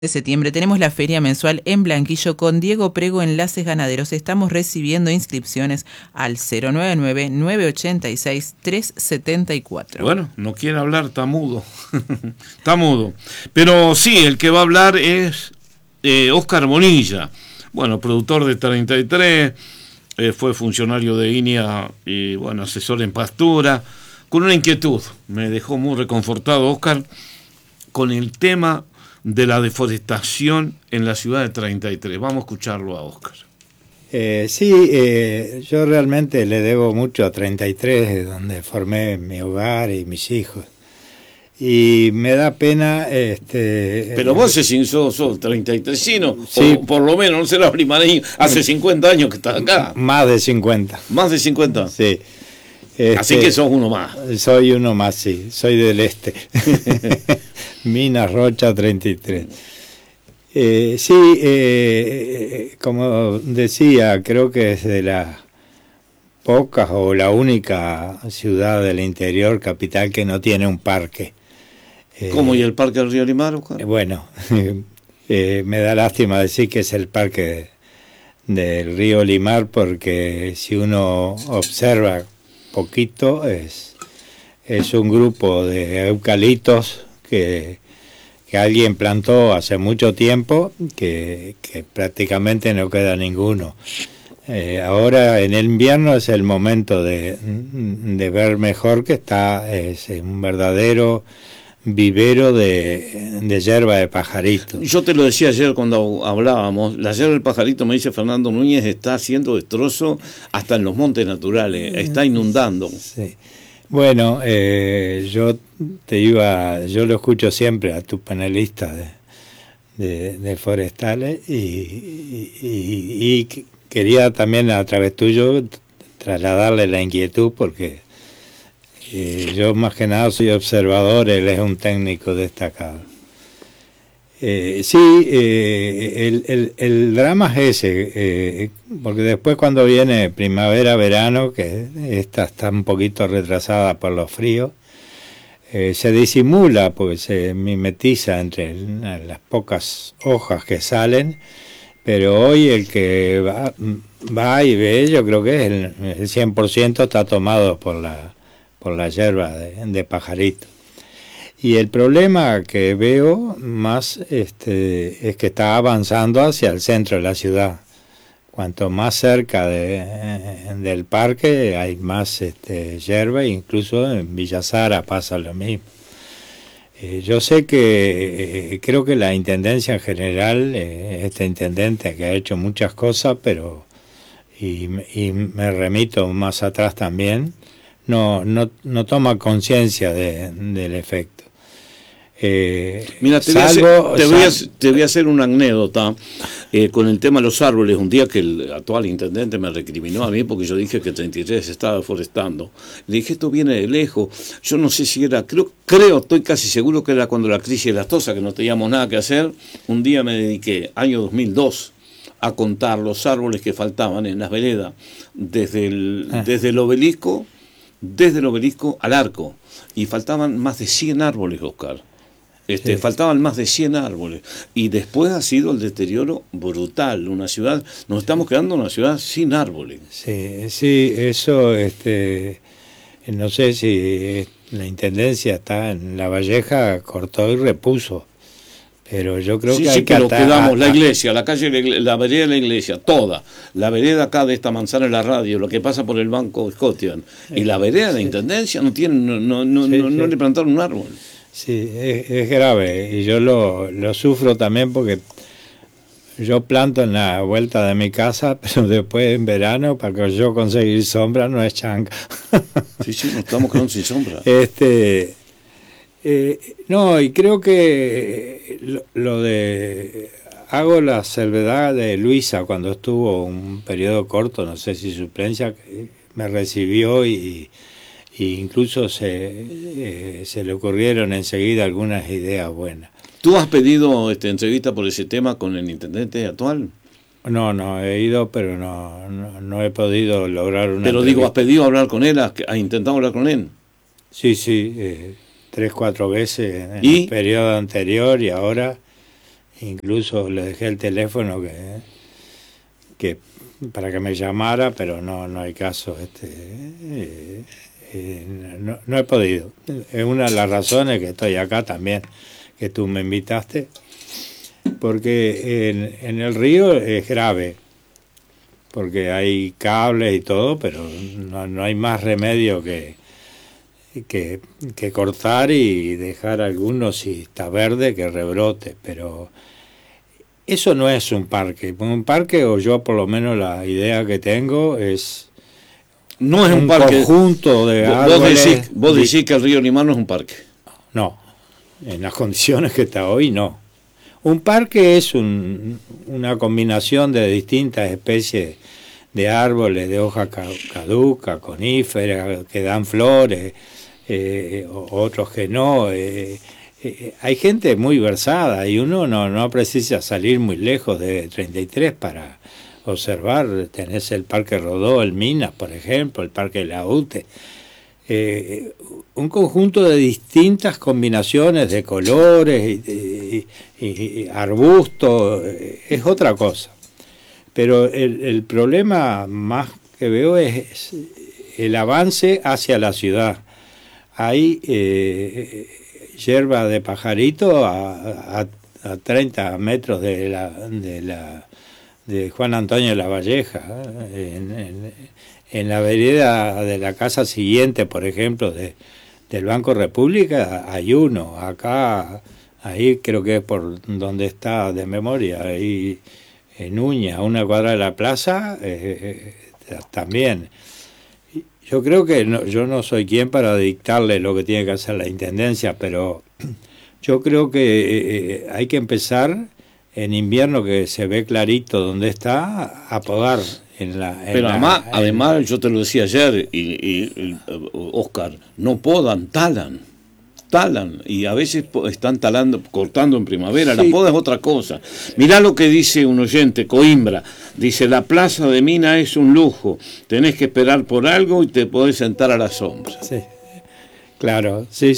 de septiembre tenemos la feria mensual en Blanquillo con Diego Prego, Enlaces Ganaderos. Estamos recibiendo inscripciones al 099-986-374. Bueno, no quiere hablar, está mudo. Está mudo. Pero sí, el que va a hablar es Oscar Bonilla. Bueno, productor de 33, fue funcionario de INEA y bueno, asesor en pastura, con una inquietud. Me dejó muy reconfortado Oscar con el tema de la deforestación en la ciudad de 33. Vamos a escucharlo a Oscar. Yo realmente le debo mucho a 33, donde formé mi hogar y mis hijos. Y me da pena... Pero vos sos 33, sí, o por lo menos, no será primarín, hace 50 años que estás acá. Más de 50. ¿Más de 50? Sí. Así que sos uno más. Soy uno más, sí. Soy del este. Minas Rocha 33. Como decía, creo que es de las pocas o la única ciudad del interior capital que no tiene un parque. ¿Cómo? ¿Y el parque del río Limar, Oscar? Bueno, me da lástima decir que es el parque del río Limar, porque si uno observa poquito, es un grupo de eucaliptos que alguien plantó hace mucho tiempo, que prácticamente no queda ninguno. Ahora en el invierno es el momento de ver mejor que es un verdadero vivero de yerba de pajarito. Yo te lo decía ayer cuando hablábamos, la yerba del pajarito, me dice Fernando Núñez, está haciendo destrozo hasta en los montes naturales, está inundando. Sí. Bueno, yo lo escucho siempre a tu panelista de forestales y quería también a través tuyo trasladarle la inquietud, porque yo más que nada soy observador, él es un técnico destacado. El drama es ese, porque después cuando viene primavera, verano, que esta está un poquito retrasada por los fríos, se disimula porque se mimetiza entre las pocas hojas que salen, pero hoy el que va y ve, yo creo que el 100% está tomado por la yerba de pajarito. Y el problema que veo más es que está avanzando hacia el centro de la ciudad. Cuanto más cerca del parque hay más yerba, incluso en Villa Sara pasa lo mismo. Yo sé que creo que la intendencia en general, este intendente que ha hecho muchas cosas, pero y me remito más atrás también, no toma conciencia del efecto. Mira, te voy a hacer una anécdota con el tema de los árboles. Un día que el actual intendente me recriminó a mí porque yo dije que 33 se estaba deforestando. Le dije, esto viene de lejos. Yo no sé si era, estoy casi seguro que era cuando la crisis de las tosas, que no teníamos nada que hacer. Un día me dediqué, año 2002, a contar los árboles que faltaban en las veredas desde el obelisco al arco, y faltaban más de 100 árboles, Oscar. Sí. Faltaban más de 100 árboles, y después ha sido el deterioro brutal. Nos estamos quedando una ciudad sin árboles. Sí, eso, no sé si la intendencia está en La Valleja, cortó y repuso, pero yo creo que hay que quedamos la iglesia, la calle, la vereda de la iglesia, toda, la vereda acá de esta manzana en la radio, lo que pasa por el Banco Scotian, y la vereda de la intendencia no le plantaron un árbol. Sí, es grave, y yo lo sufro también, porque yo planto en la vuelta de mi casa, pero después en verano, para que yo conseguir sombra, no es changa. Sí, nos estamos quedando sin sombra. No, y creo que hago la salvedad de Luisa, cuando estuvo un periodo corto, no sé si suplencia, que me recibió y incluso se le ocurrieron enseguida algunas ideas buenas. ¿Tú has pedido entrevista por ese tema con el intendente actual? No, he ido, pero no he podido lograr una Pero entrevista. digo, ¿has pedido hablar con él? ¿Has intentado hablar con él? Sí, 3-4 veces en el periodo anterior y ahora, incluso le dejé el teléfono que para que me llamara, pero no hay caso. No he podido. Es una de las razones que estoy acá también, que tú me invitaste, porque en el río es grave, porque hay cables y todo, pero no hay más remedio que cortar y dejar algunos, si está verde, que rebrote. Pero eso no es un parque. Un parque, o yo por lo menos la idea que tengo, es no es un parque, conjunto de árboles. Vos decís que el río Limar no es un parque. No, en las condiciones que está hoy, no. Un parque es una combinación de distintas especies de árboles de hoja caduca, coníferas, que dan flores, otros que no. Hay gente muy versada y uno no precisa salir muy lejos de 33 para observar. Tenés el Parque Rodó, el Minas, por ejemplo, el Parque La Ute. Un conjunto de distintas combinaciones de colores y arbustos, es otra cosa. Pero el problema más que veo es el avance hacia la ciudad. Hay hierba de pajarito a 30 metros de Juan Antonio de la Valleja, en la vereda de la casa siguiente, por ejemplo, del Banco República, hay uno. Acá, ahí creo que es por donde está de memoria, ahí en Uña, a una cuadra de la plaza, también. Yo creo que yo no soy quien para dictarle lo que tiene que hacer la Intendencia, pero yo creo que hay que empezar en invierno, que se ve clarito dónde está, a podar. Pero además, yo te lo decía ayer, y Oscar, no podan, talan, y a veces están cortando en primavera. Sí. La poda es otra cosa. Mirá lo que dice un oyente, Coimbra, dice: la plaza de Mina es un lujo, tenés que esperar por algo y te podés sentar a la sombra. Sí, claro, sí,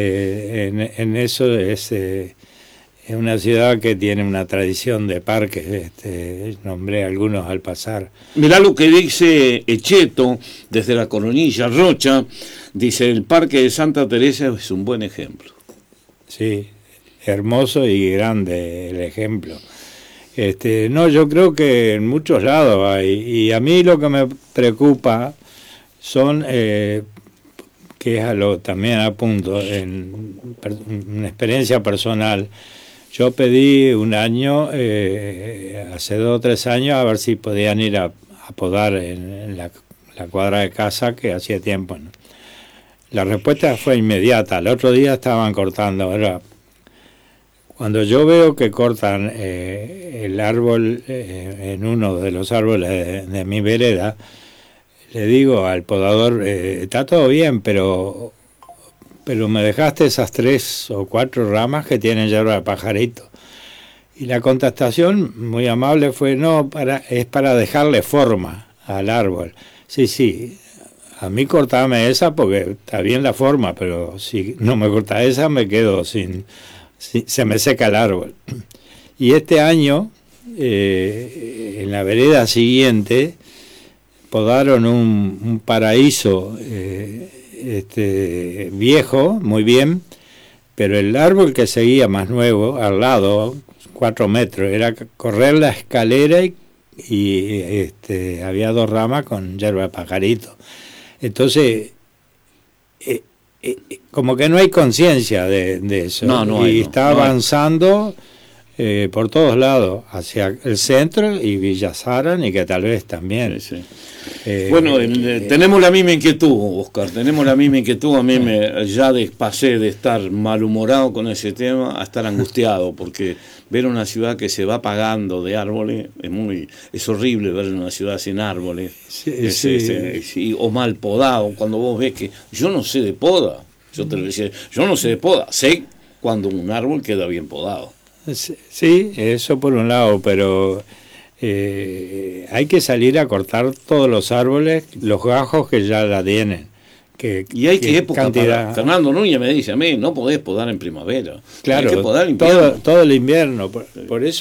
en eso es una ciudad que tiene una tradición de parques, nombré algunos al pasar. Mirá lo que dice Echeto, desde la Coronilla, Rocha, dice: el Parque de Santa Teresa es un buen ejemplo. Sí, hermoso y grande el ejemplo. No, yo creo que en muchos lados hay, y a mí lo que me preocupa son, que es a lo también apunto, en una experiencia personal. Yo pedí un año, hace 2 o 3 años, a ver si podían ir a podar en la cuadra de casa, que hacía tiempo, ¿no? La respuesta fue inmediata. El otro día estaban cortando. Ahora, cuando yo veo que cortan el árbol, en uno de los árboles de mi vereda, le digo al podador: está todo bien, pero me dejaste esas 3 o 4 ramas que tienen hierba de pajarito. Y la contestación muy amable fue: no, es para dejarle forma al árbol. Sí, a mí cortame esa porque está bien la forma, pero si no me corta esa me quedo se me seca el árbol. Y este año, en la vereda siguiente, podaron un paraíso viejo, muy bien, pero el árbol que seguía más nuevo, al lado, 4 metros, era correr la escalera y había 2 ramas con hierba de pajarito. Entonces, como que no hay conciencia de eso. Y está avanzando por todos lados, hacia el centro y Villa Saran, y que tal vez también. Sí. Bueno, tenemos la misma inquietud, Oscar, tenemos la misma inquietud. A mí ya pasé de estar malhumorado con ese tema a estar angustiado, porque ver una ciudad que se va apagando de árboles es horrible. Ver una ciudad sin árboles, o mal podado. Cuando vos ves que yo no sé de poda, yo te lo decía, yo no sé de poda, sé cuando un árbol queda bien podado. Sí, eso por un lado, pero hay que salir a cortar todos los árboles, los gajos que ya la tienen, y hay que época cantidad. Fernando Núñez me dice a mí, no podés podar en primavera. Claro, hay que podar en invierno. Todo el invierno. Por eso